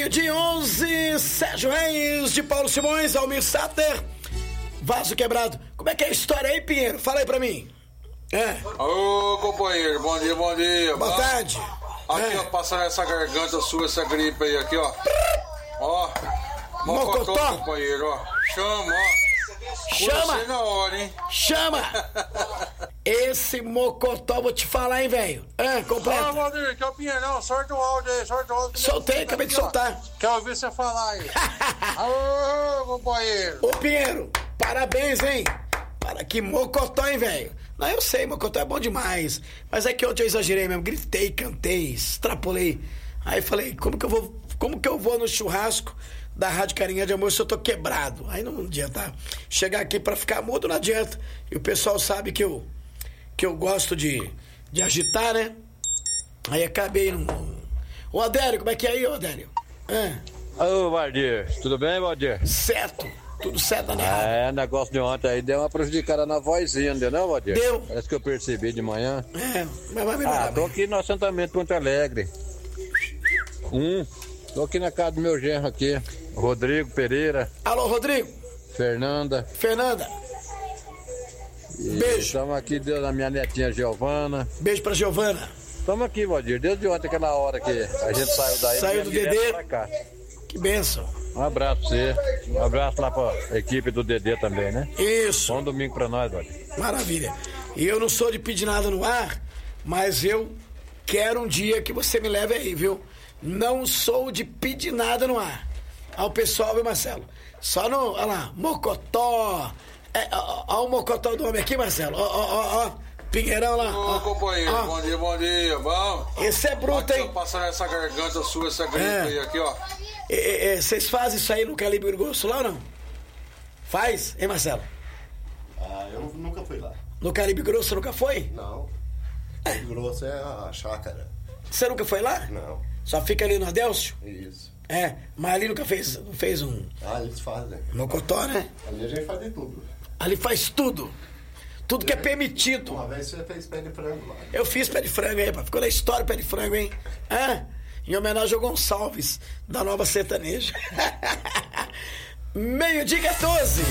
Meio-dia 11, Sérgio Reis, de Paulo Simões, Almir Sater, Vaso Quebrado. Como é que é a história aí, Pinheiro? Fala aí pra mim. Ô, companheiro, bom dia, bom dia. Boa tarde. Aqui, ó, passando essa garganta sua, essa gripe aí, aqui, ó. Ó, Mocotó, companheiro, ó. Chama, ó. Chama! Você na hora, hein? Chama! Esse mocotó, vou te falar, hein, velho? Completa. Valdir, que é o Pinheirão, sorte o áudio aí, sorte o áudio. Soltei, acabei de soltar. Quero ouvir você falar aí. Ô, companheiro. Ô, Pinheiro, parabéns, hein? Para que mocotó, hein, velho? Não, eu sei, mocotó é bom demais. Mas é que ontem eu exagerei mesmo. Gritei, cantei, extrapolei. Aí falei, como que eu vou no churrasco da Rádio Carinha de Amor se eu tô quebrado? Aí não adianta chegar aqui pra ficar mudo, não adianta. E o pessoal sabe que eu gosto de agitar, né? Aí acabei no... Ô, Adélio, como é que é aí, ô, Adélio? Ô, Valdir, tudo bem, Valdir? Certo, tudo certo, né? Negócio de ontem aí deu uma prejudicada na vozinha, não deu, Valdir? Deu. Parece que eu percebi de manhã. Mas vai melhorar. Tô aqui no assentamento Ponte Alegre. Tô aqui na casa do meu genro aqui, Rodrigo Pereira. Alô, Rodrigo. Fernanda. Beijo. Estamos aqui na minha netinha Giovana. Beijo pra Giovana. Estamos aqui, Valdir, desde ontem, aquela hora que a gente saiu daí. Saiu do Dedê. Pra cá. Que bênção. Um abraço pra você. Um abraço lá pra equipe do Dedê também, né? Isso. Bom domingo pra nós, Valdir. Maravilha. E eu não sou de pedir nada no ar, mas eu quero um dia que você me leve aí, viu? Não sou de pedir nada no ar. Ao pessoal, viu, Marcelo? Só no... Olha lá, mocotó. Olha o mocotó do homem aqui, Marcelo. Ó. Pinheirão lá. Ô, companheiro, bom dia, bom. Esse é bruto, aqui, hein? Ó, passando essa garganta sua, essa gripe aí, aqui, ó. Vocês fazem isso aí no calibre grosso lá ou não? Faz, hein, Marcelo? Eu nunca fui lá. No calibre grosso nunca foi? Não. Calibre grosso é a chácara. Você nunca foi lá? Não. Só fica ali no Adélcio? Isso. Mas ali nunca fez um Eles fazem. mocotó, né? Ali a gente faz de tudo. Ali faz tudo. Tudo que é permitido. Uma vez você fez pé de frango lá. Eu fiz pé de frango aí, ficou na história pé de frango, hein? Em homenagem ao Gonçalves, da Nova Sertaneja. 12:14.